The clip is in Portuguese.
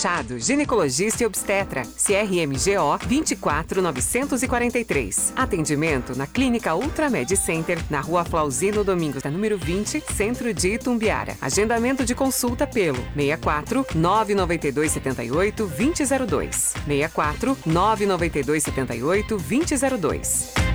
Machado, ginecologista e obstetra, CRMGO 24943. Atendimento na Clínica Ultramed Center, na Rua Flauzino Domingos, número 20, Centro de Itumbiara. Agendamento de consulta pelo 64 992 78 2002. 64 992 78 2002.